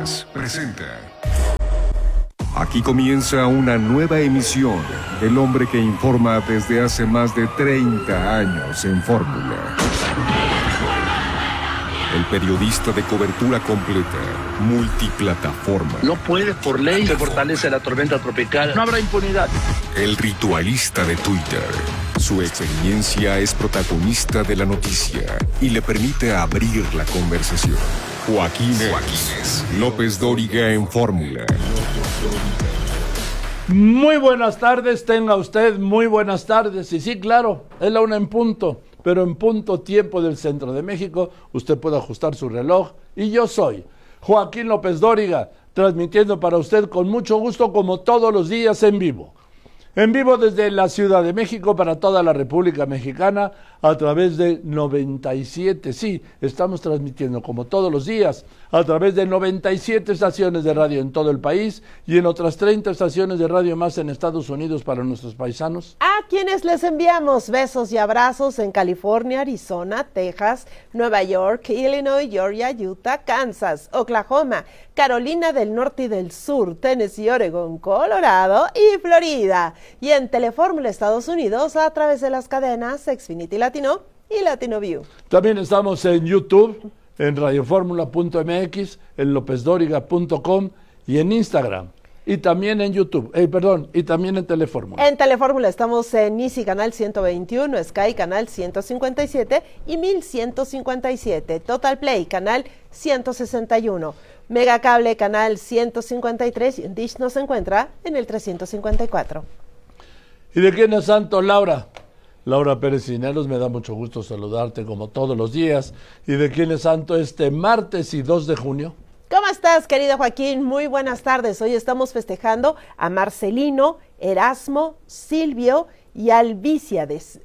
Noticias presenta. Aquí comienza una nueva emisión del hombre que informa desde hace más de 30 años en Fórmula. El periodista de cobertura completa, multiplataforma. No puede, por ley, se fortalece la tormenta tropical. No habrá impunidad. El ritualista de Twitter. Su experiencia es protagonista de la noticia y le permite abrir la conversación. Joaquín López Dóriga en Fórmula. Muy buenas tardes, tenga usted muy buenas tardes. Y sí, claro, es la 1 en punto, pero en punto tiempo del centro de México, usted puede ajustar su reloj. Y yo soy Joaquín López Dóriga, transmitiendo para usted con mucho gusto como todos los días en vivo. En vivo desde la Ciudad de México para toda la República Mexicana a través de 97, sí, estamos transmitiendo como todos los días a través de 97 estaciones de radio en todo el país y en otras 30 estaciones de radio más en Estados Unidos para nuestros paisanos. A quienes les enviamos besos y abrazos en California, Arizona, Texas, Nueva York, Illinois, Georgia, Utah, Kansas, Oklahoma, Carolina del Norte y del Sur, Tennessee, Oregon, Colorado y Florida. Y en Telefórmula Estados Unidos a través de las cadenas Xfinity Latino y Latino View. También estamos en YouTube, en radioformula.mx, en lopezdoriga.com y en Instagram. Y también en YouTube, y también en Telefórmula. En Telefórmula estamos en Easy Canal 121, Sky Canal 157 y 1157, Total Play Canal 161, Megacable Canal 153 y en Dish nos encuentra en el 354. ¿Y de quién es santo, Laura? Laura Pérez Cineros, me da mucho gusto saludarte como todos los días. ¿Y de quién es santo este martes y 2 de junio? ¿Cómo estás, querido Joaquín? Muy buenas tardes. Hoy estamos festejando a Marcelino, Erasmo, Silvio y Alcibíades.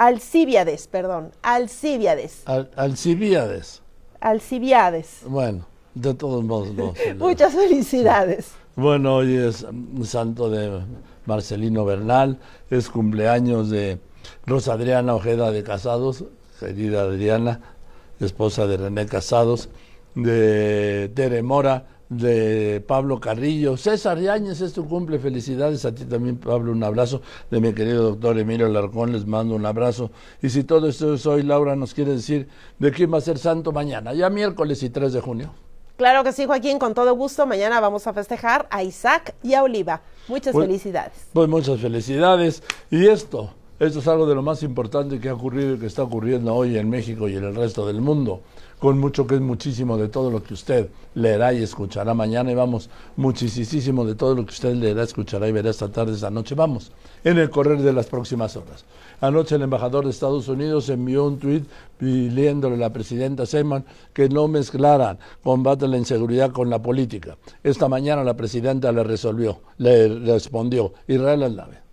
Bueno, de todos modos. No. Muchas felicidades. Bueno, hoy es santo de Marcelino Bernal, es cumpleaños de Rosa Adriana Ojeda de Casados, querida Adriana, esposa de René Casados, de Tere Mora, de Pablo Carrillo. César Yáñez, es tu cumple, felicidades a ti también, Pablo, un abrazo. De mi querido doctor Emilio Alarcón, les mando un abrazo. Y si todo esto es hoy, Laura nos quiere decir de quién va a ser santo mañana, ya miércoles y 3 de junio. Claro que sí, Joaquín, con todo gusto. Mañana vamos a festejar a Isaac y a Oliva. Muchas felicidades. Pues muchas felicidades. Y esto es algo de lo más importante que ha ocurrido y que está ocurriendo hoy en México y en el resto del mundo. Con mucho que es muchísimo de todo lo que usted leerá y escuchará mañana, y vamos, muchísimo de todo lo que usted leerá, escuchará y verá esta tarde, esta noche, vamos, en el correr de las próximas horas. Anoche el embajador de Estados Unidos envió un tuit pidiéndole a la presidenta Sheinbaum que no mezclaran combate a la inseguridad con la política. Esta mañana la presidenta le respondió, Israel Aldave.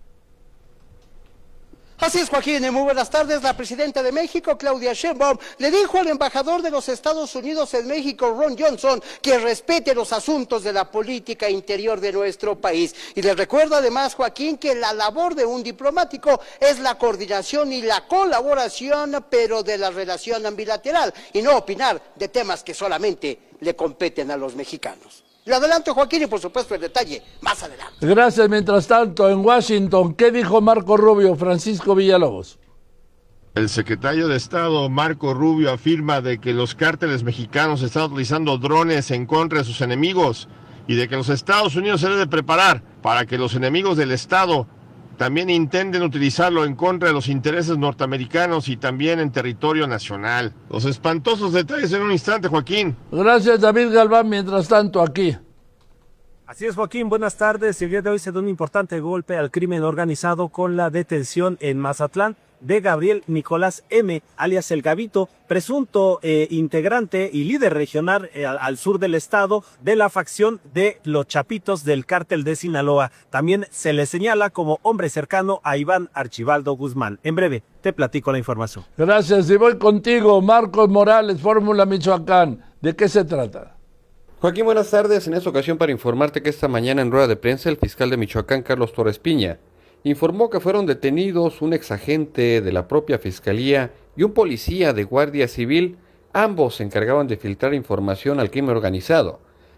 Así es, Joaquín, muy buenas tardes. La presidenta de México, Claudia Sheinbaum, le dijo al embajador de los Estados Unidos en México, Ron Johnson, que respete los asuntos de la política interior de nuestro país. Y le recuerdo además, Joaquín, que la labor de un diplomático es la coordinación y la colaboración, pero de la relación bilateral, y no opinar de temas que solamente le competen a los mexicanos. Le adelanto, Joaquín, y por supuesto el detalle más adelante. Gracias. Mientras tanto, en Washington, ¿qué dijo Marco Rubio, Francisco Villalobos? El secretario de Estado, Marco Rubio, afirma de que los cárteles mexicanos están utilizando drones en contra de sus enemigos y de que los Estados Unidos se deben preparar para que los enemigos del Estado también intenten utilizarlo en contra de los intereses norteamericanos y también en territorio nacional. Los espantosos detalles en un instante, Joaquín. Gracias, David Galván. Mientras tanto, aquí. Así es, Joaquín, buenas tardes. El día de hoy se da un importante golpe al crimen organizado con la detención en Mazatlán de Gabriel Nicolás M., alias El Gabito, presunto integrante y líder regional al sur del estado de la facción de Los Chapitos del Cártel de Sinaloa. También se le señala como hombre cercano a Iván Archibaldo Guzmán. En breve, te platico la información. Gracias, y voy contigo, Marcos Morales, Fórmula Michoacán. ¿De qué se trata? Joaquín, buenas tardes. En esta ocasión para informarte que esta mañana en rueda de prensa el fiscal de Michoacán, Carlos Torres Piña, informó que fueron detenidos un exagente de la propia Fiscalía y un policía de Guardia Civil. Ambos se encargaban de filtrar información al crimen organizado.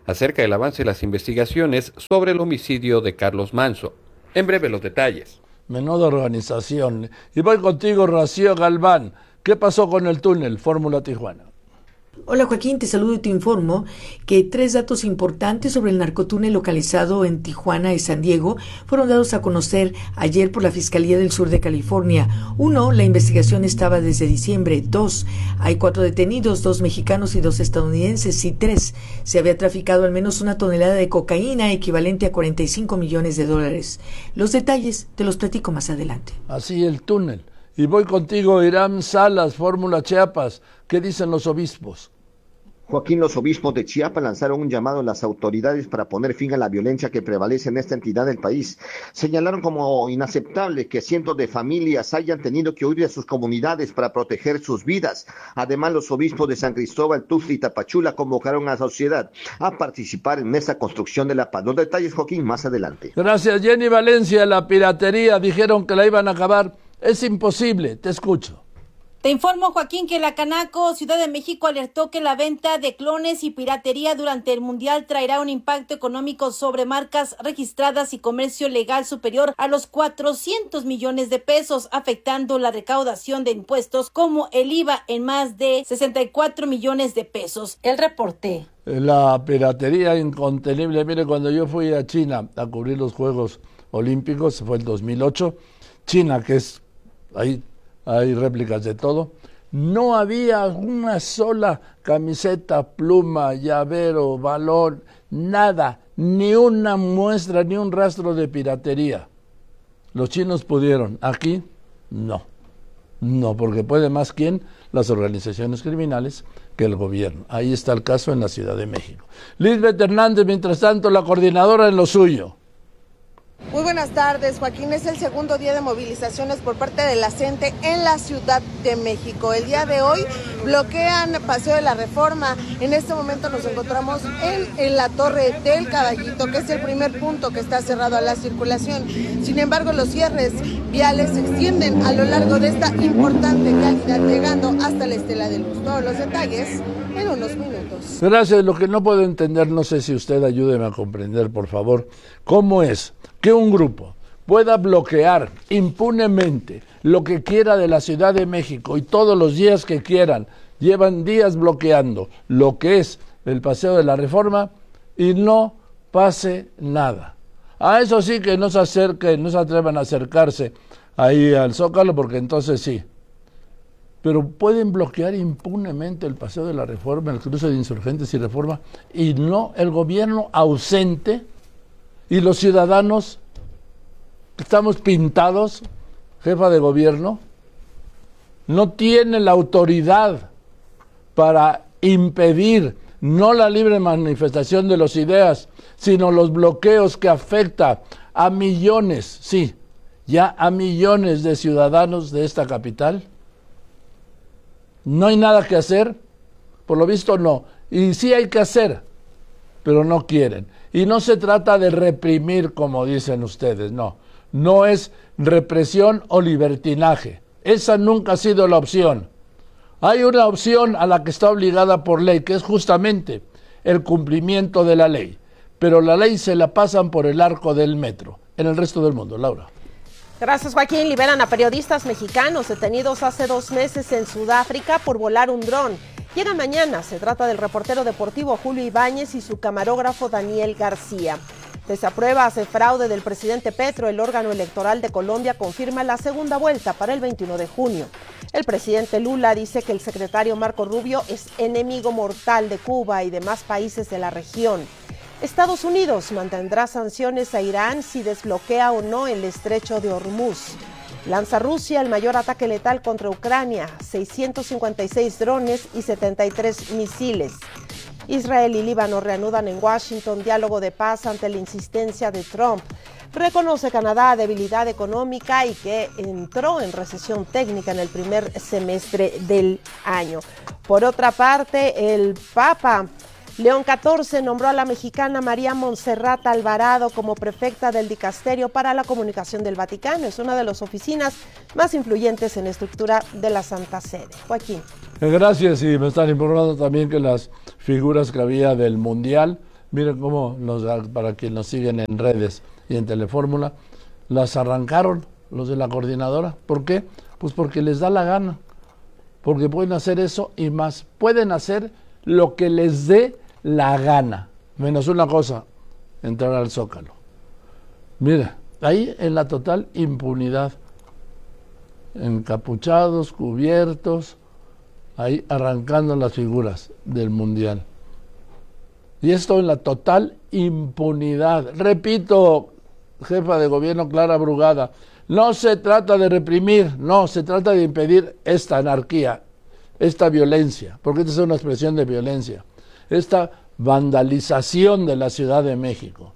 acerca del avance de las investigaciones sobre el homicidio de Carlos Manso. En breve los detalles. Menuda organización. Y voy contigo, Rocío Galván. ¿Qué pasó con el túnel Fórmula Tijuana? Hola Joaquín, te saludo y te informo que 3 datos importantes sobre el narcotúnel localizado en Tijuana y San Diego fueron dados a conocer ayer por la Fiscalía del Sur de California. 1, la investigación estaba desde diciembre. 2, hay 4 detenidos, 2 mexicanos y 2 estadounidenses. Y 3, se había traficado al menos 1 tonelada de cocaína equivalente a $45 millones. Los detalles te los platico más adelante. Así el túnel. Y voy contigo, Irán Salas, Fórmula Chiapas. ¿Qué dicen los obispos? Joaquín, los obispos de Chiapas lanzaron un llamado a las autoridades para poner fin a la violencia que prevalece en esta entidad del país. Señalaron como inaceptable que cientos de familias hayan tenido que huir de sus comunidades para proteger sus vidas. Además, los obispos de San Cristóbal, Tuxtla y Tapachula convocaron a la sociedad a participar en esta construcción de la paz. Los detalles, Joaquín, más adelante. Gracias, Jenny Valencia. La piratería, dijeron que la iban a acabar. Es imposible, te escucho. Te informo, Joaquín, que la Canaco Ciudad de México alertó que la venta de clones y piratería durante el Mundial traerá un impacto económico sobre marcas registradas y comercio legal superior a los 400 millones de pesos, afectando la recaudación de impuestos como el IVA en más de 64 millones de pesos. El reporte. La piratería incontenible. Mire, cuando yo fui a China a cubrir los Juegos Olímpicos, fue el 2008, China, que es ahí, hay réplicas de todo, no había una sola camiseta, pluma, llavero, balón, nada, ni una muestra, ni un rastro de piratería. Los chinos pudieron, aquí no, porque puede más quién, las organizaciones criminales, que el gobierno. Ahí está el caso en la Ciudad de México. Lisbeth Hernández, mientras tanto, la coordinadora en lo suyo. Muy buenas tardes, Joaquín. Es el segundo día de movilizaciones por parte de la CENTE en la Ciudad de México. El día de hoy bloquean Paseo de la Reforma. En este momento nos encontramos en la Torre del Caballito, que es el primer punto que está cerrado a la circulación. Sin embargo, los cierres viales se extienden a lo largo de esta importante vialidad, llegando hasta la Estela de Luz. Todos los detalles en unos minutos. Gracias. Lo que no puedo entender, no sé si usted ayúdeme a comprender, por favor, cómo es que un grupo pueda bloquear impunemente lo que quiera de la Ciudad de México y todos los días que quieran, llevan días bloqueando lo que es el Paseo de la Reforma y no pase nada. A eso sí que no se acerquen, no se atrevan a acercarse ahí al Zócalo, porque entonces sí. Pero pueden bloquear impunemente el Paseo de la Reforma, el cruce de Insurgentes y Reforma, y no el gobierno ausente. Y los ciudadanos, estamos pintados, jefa de gobierno, no tiene la autoridad para impedir no la libre manifestación de las ideas, sino los bloqueos que afectan a millones, sí, ya a millones de ciudadanos de esta capital. No hay nada que hacer, por lo visto no, y sí hay que hacer, pero no quieren. Y no se trata de reprimir, como dicen ustedes, no es represión o libertinaje. Esa nunca ha sido la opción. Hay una opción a la que está obligada por ley, que es justamente el cumplimiento de la ley. Pero la ley se la pasan por el arco del metro. En el resto del mundo, Laura. Gracias, Joaquín. Liberan a periodistas mexicanos detenidos hace 2 meses en Sudáfrica por volar un dron. Llega mañana. Se trata del reportero deportivo Julio Ibáñez y su camarógrafo Daniel García. Desaprueba hace fraude del presidente Petro. El órgano electoral de Colombia confirma la segunda vuelta para el 21 de junio. El presidente Lula dice que el secretario Marco Rubio es enemigo mortal de Cuba y demás países de la región. Estados Unidos mantendrá sanciones a Irán si desbloquea o no el estrecho de Hormuz. Lanza Rusia el mayor ataque letal contra Ucrania, 656 drones y 73 misiles. Israel y Líbano reanudan en Washington diálogo de paz ante la insistencia de Trump. Reconoce Canadá debilidad económica y que entró en recesión técnica en el primer semestre del año. Por otra parte, el Papa León XIV nombró a la mexicana María Montserrat Alvarado como prefecta del Dicasterio para la Comunicación del Vaticano. Es una de las oficinas más influyentes en la estructura de la Santa Sede. Joaquín. Gracias, y me están informando también que las figuras que había del Mundial miren cómo, para quienes nos siguen en redes y en Telefórmula, las arrancaron los de la coordinadora. ¿Por qué? Pues porque les da la gana, porque pueden hacer eso y más, pueden hacer lo que les dé la gana, menos una cosa, entrar al Zócalo. Mira, ahí en la total impunidad, encapuchados, cubiertos, ahí arrancando las figuras del Mundial. Y esto en la total impunidad. Repito, jefa de gobierno Clara Brugada, no se trata de reprimir, no, se trata de impedir esta anarquía, esta violencia, porque esta es una expresión de violencia, esta vandalización de la Ciudad de México.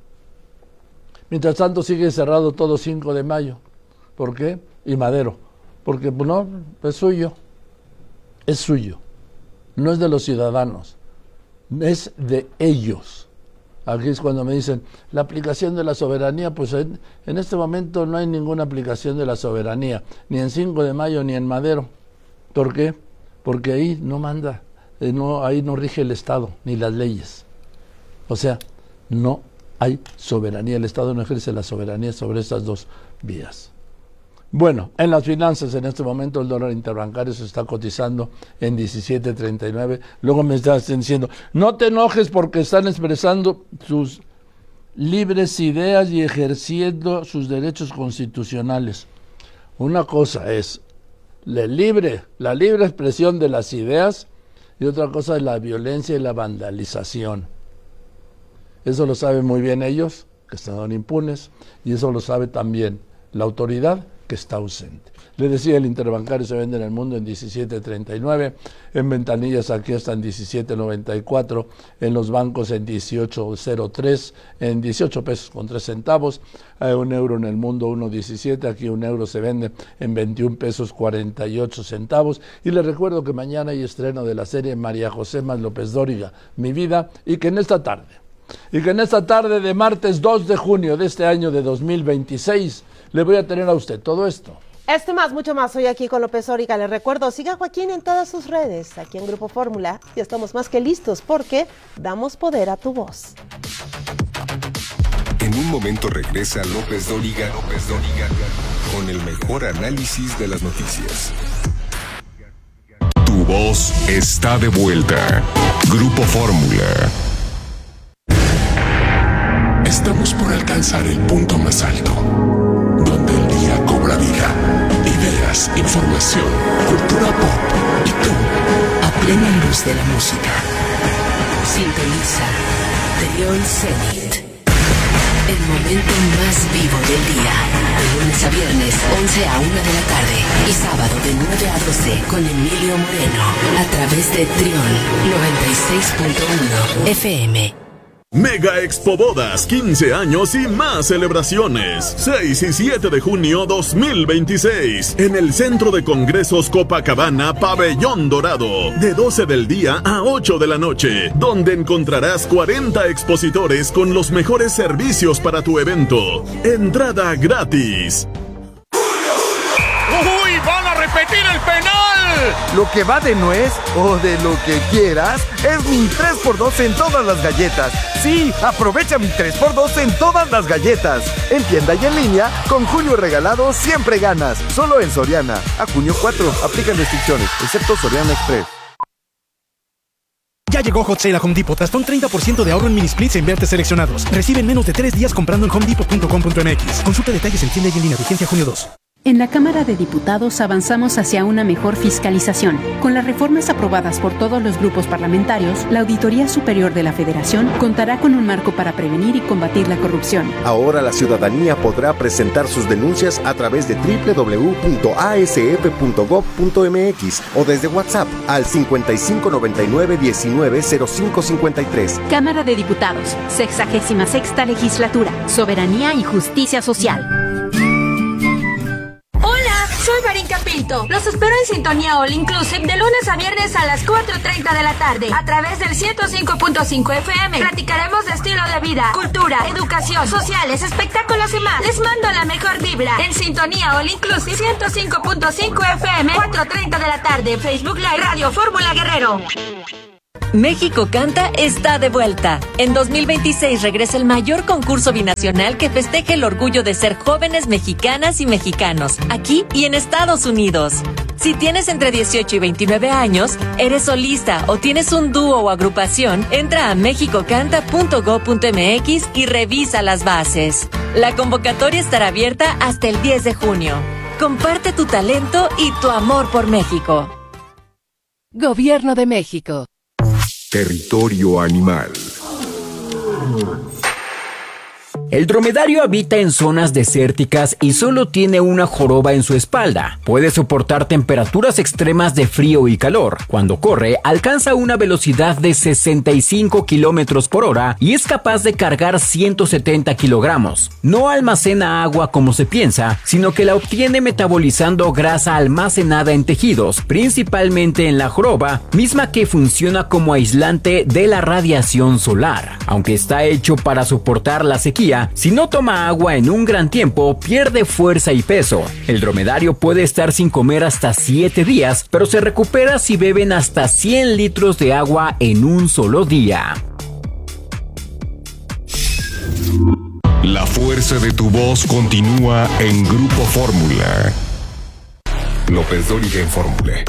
Mientras tanto sigue cerrado todo 5 de mayo. ¿Por qué? Y Madero. Porque no, es suyo. Es suyo. No es de los ciudadanos. Es de ellos. Aquí es cuando me dicen, la aplicación de la soberanía, pues en este momento no hay ninguna aplicación de la soberanía, ni en 5 de mayo ni en Madero. ¿Por qué? Porque ahí no manda, ahí no rige el Estado, ni las leyes. O sea, no hay soberanía, el Estado no ejerce la soberanía sobre estas dos vías. Bueno, en las finanzas en este momento el dólar interbancario se está cotizando en 17.39. Luego me están diciendo, no te enojes porque están expresando sus libres ideas y ejerciendo sus derechos constitucionales. Una cosa es la libre expresión de las ideas y otra cosa es la violencia y la vandalización. Eso lo saben muy bien ellos, que están impunes, y eso lo sabe también la autoridad, que está ausente. Le decía, el interbancario se vende en el mundo en 17.39, en ventanillas aquí está en 17.94, en los bancos en 18.03, en 18 pesos con 3 centavos, un euro en el mundo 1.17, aquí un euro se vende en 21 pesos 48 centavos, y les recuerdo que mañana hay estreno de la serie María José más López Dóriga, Mi Vida, y que en esta tarde de martes 2 de junio de este año de 2026, le voy a tener a usted todo esto. Esto y más, mucho más, hoy aquí con López Dóriga. Les recuerdo, siga a Joaquín en todas sus redes, aquí en Grupo Fórmula, y estamos más que listos porque damos poder a tu voz. En un momento regresa López Dóriga con el mejor análisis de las noticias. Tu voz está de vuelta. Grupo Fórmula. Estamos por alcanzar el punto más alto, donde el día cobra vida, ideas, información, cultura pop y tú, a plena luz de la música. Sintoniza Trión Zenit, el momento más vivo del día, de lunes a viernes, 11 a 1 de la tarde, y sábado de 9 a 12 con Emilio Moreno, a través de Trión 96.1 FM. Mega Expo Bodas, 15 años y más celebraciones. 6 y 7 de junio 2026. En el Centro de Congresos Copacabana, Pabellón Dorado. De 12 del día a 8 de la noche. Donde encontrarás 40 expositores con los mejores servicios para tu evento. Entrada gratis. ¡Uy! ¡Van a repetir el penal! Lo que va de nuez o de lo que quieras es mi 3x2 en todas las galletas. Sí, aprovecha mi 3x2 en todas las galletas. En tienda y en línea, con Julio Regalado siempre ganas. Solo en Soriana. A junio 4, aplican restricciones, excepto Soriana Express. Ya llegó Hot Sale a Home Depot. Hasta un 30% de ahorro en mini splits en vertes seleccionados. Recibe en menos de 3 días comprando en homedepot.com.mx. Consulta detalles en tienda y en línea. Vigencia junio 2. En la Cámara de Diputados avanzamos hacia una mejor fiscalización. Con las reformas aprobadas por todos los grupos parlamentarios, la Auditoría Superior de la Federación contará con un marco para prevenir y combatir la corrupción. Ahora la ciudadanía podrá presentar sus denuncias a través de www.asf.gov.mx o desde WhatsApp al 5599-190553. Cámara de Diputados, 66ª Legislatura, Soberanía y Justicia Social. Soy Marinka Pinto. Los espero en Sintonía All Inclusive de lunes a viernes a las 4:30 de la tarde a través del 105.5 FM. Platicaremos de estilo de vida, cultura, educación, sociales, espectáculos y más. Les mando la mejor vibra en Sintonía All Inclusive 105.5 FM, 4:30 de la tarde. Facebook Live Radio Fórmula Guerrero. México Canta está de vuelta. En 2026 regresa el mayor concurso binacional que festeja el orgullo de ser jóvenes mexicanas y mexicanos, aquí y en Estados Unidos. Si tienes entre 18 y 29 años, eres solista o tienes un dúo o agrupación, entra a mexicocanta.go.mx y revisa las bases. La convocatoria estará abierta hasta el 10 de junio. Comparte tu talento y tu amor por México. Gobierno de México. Territorio animal. El dromedario habita en zonas desérticas y solo tiene una joroba en su espalda. Puede soportar temperaturas extremas de frío y calor. Cuando corre, alcanza una velocidad de 65 kilómetros por hora y es capaz de cargar 170 kilogramos. No almacena agua como se piensa, sino que la obtiene metabolizando grasa almacenada en tejidos, principalmente en la joroba, misma que funciona como aislante de la radiación solar. Aunque está hecho para soportar la sequía, si no toma agua en un gran tiempo, pierde fuerza y peso. El dromedario puede estar sin comer hasta 7 días, pero se recupera si beben hasta 100 litros de agua en un solo día. La fuerza de tu voz continúa en Grupo Fórmula. López Dóriga en Fórmula.